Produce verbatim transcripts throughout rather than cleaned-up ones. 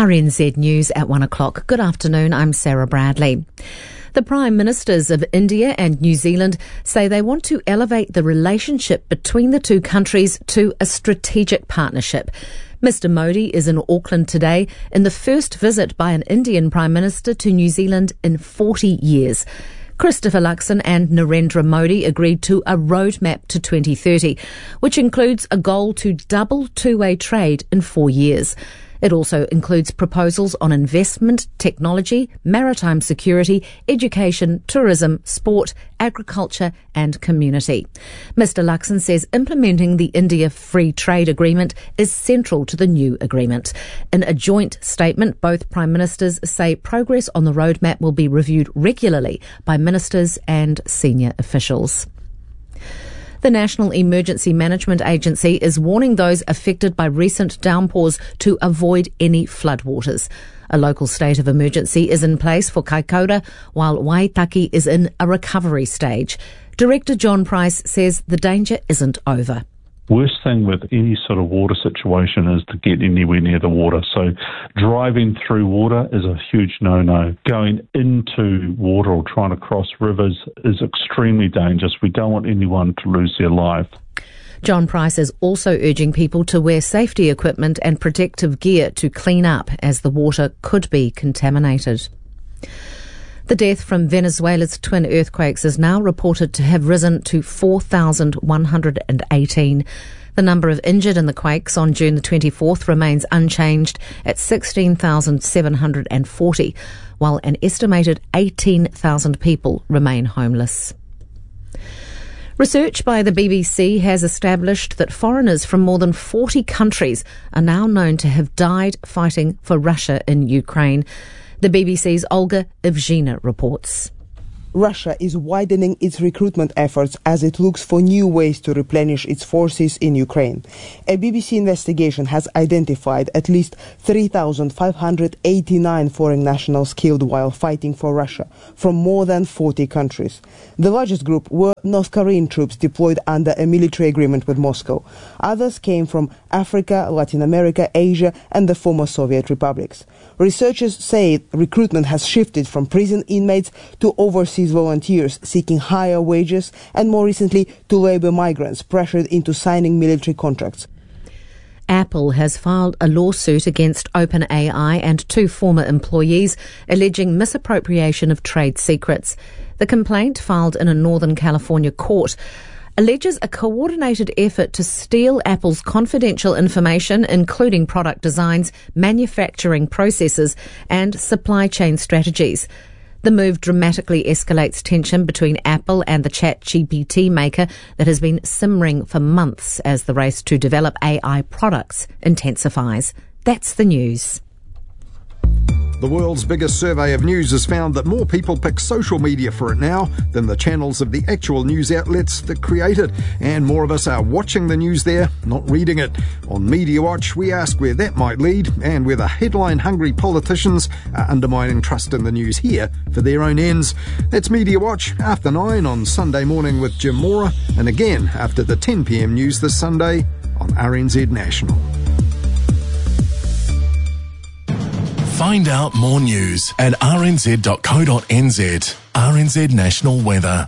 R N Z News at one o'clock. Good afternoon, I'm Sarah Bradley. The Prime Ministers of India and New Zealand say they want to elevate the relationship between the two countries to a strategic partnership. Mister Modi is in Auckland today in the first visit by an Indian Prime Minister to New Zealand in forty years. Christopher Luxon and Narendra Modi agreed to a roadmap to twenty thirty, which includes a goal to double two-way trade in four years. It also includes proposals on investment, technology, maritime security, education, tourism, sport, agriculture and community. Mister Luxon says implementing the India Free Trade Agreement is central to the new agreement. In a joint statement, both Prime Ministers say progress on the roadmap will be reviewed regularly by ministers and senior officials. The National Emergency Management Agency is warning those affected by recent downpours to avoid any floodwaters. A local state of emergency is in place for Kaikoura, while Waitaki is in a recovery stage. Director John Price says the danger isn't over. Worst thing with any sort of water situation is to get anywhere near the water. So driving through water is a huge no-no. Going into water or trying to cross rivers is extremely dangerous. We don't want anyone to lose their life. John Price is also urging people to wear safety equipment and protective gear to clean up, as the water could be contaminated. The death from Venezuela's twin earthquakes is now reported to have risen to four thousand one hundred eighteen. The number of injured in the quakes on June the twenty-fourth remains unchanged at sixteen thousand seven hundred forty, while an estimated eighteen thousand people remain homeless. Research by the B B C has established that foreigners from more than forty countries are now known to have died fighting for Russia in Ukraine. The B B C's Olga Ivzhina reports. Russia is widening its recruitment efforts as it looks for new ways to replenish its forces in Ukraine. A B B C investigation has identified at least three thousand five hundred eighty-nine foreign nationals killed while fighting for Russia from more than forty countries. The largest group were North Korean troops deployed under a military agreement with Moscow. Others came from Africa, Latin America, Asia and the former Soviet republics. Researchers say recruitment has shifted from prison inmates to overseas volunteers seeking higher wages and more recently to labour migrants pressured into signing military contracts. Apple has filed a lawsuit against OpenAI and two former employees alleging misappropriation of trade secrets. The complaint, filed in a Northern California court, alleges a coordinated effort to steal Apple's confidential information, including product designs, manufacturing processes and supply chain strategies. The move dramatically escalates tension between Apple and the ChatGPT maker that has been simmering for months as the race to develop A I products intensifies. That's the news. The world's biggest survey of news has found that more people pick social media for it now than the channels of the actual news outlets that create it. And more of us are watching the news there, not reading it. On Media Watch, we ask where that might lead and whether headline-hungry politicians are undermining trust in the news here for their own ends. That's Media Watch, after nine on Sunday morning with Jim Mora, and again after the ten p.m. news this Sunday on R N Z National. Find out more news at r n z dot co dot n z. R N Z National Weather.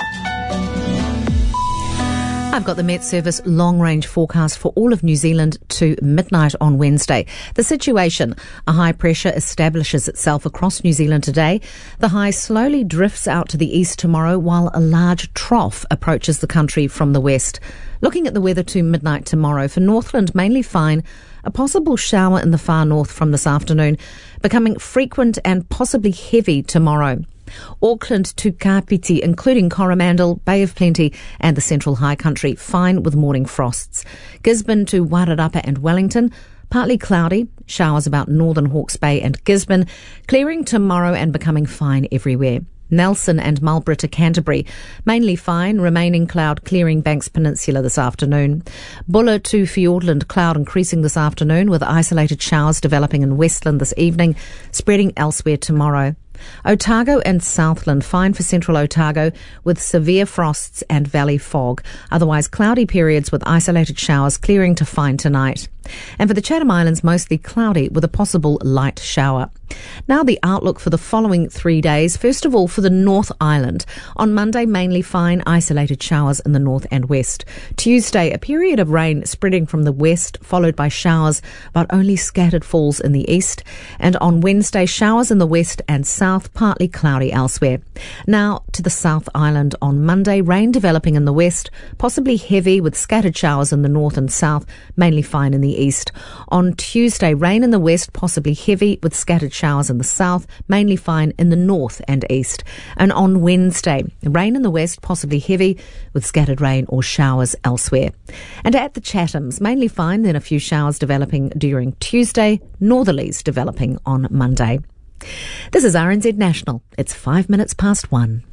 I've got the Met Service long-range forecast for all of New Zealand to midnight on Wednesday. The situation: a high pressure establishes itself across New Zealand today. The high slowly drifts out to the east tomorrow, while a large trough approaches the country from the west. Looking at the weather to midnight tomorrow, for Northland, mainly fine. A possible shower in the far north from this afternoon, becoming frequent and possibly heavy tomorrow. Auckland to Kapiti, including Coromandel, Bay of Plenty and the Central High Country, fine with morning frosts. Gisborne to Wairarapa and Wellington, partly cloudy, showers about northern Hawke's Bay and Gisborne, clearing tomorrow and becoming fine everywhere. Nelson and Marlborough to Canterbury, mainly fine, remaining cloud clearing Banks Peninsula this afternoon. Buller to Fiordland, cloud increasing this afternoon with isolated showers developing in Westland this evening, spreading elsewhere tomorrow. Otago and Southland fine for central Otago with severe frosts and valley fog. Otherwise cloudy periods with isolated showers clearing to fine tonight. And for the Chatham Islands, mostly cloudy with a possible light shower. Now the outlook for the following three days. First of all, for the North Island. On Monday, mainly fine, isolated showers in the north and west. Tuesday, a period of rain spreading from the west, followed by showers, but only scattered falls in the east. And on Wednesday, showers in the west and south, partly cloudy elsewhere. Now to the South Island on Monday, rain developing in the west, possibly heavy with scattered showers in the north and south, mainly fine in the east. On Tuesday, rain in the west, possibly heavy with scattered showers in the south, mainly fine in the north and east. And on Wednesday, rain in the west, possibly heavy with scattered rain or showers elsewhere. And at the Chathams, mainly fine, then a few showers developing during Tuesday, northerlies developing on Monday. This is R N Z National. It's five minutes past one.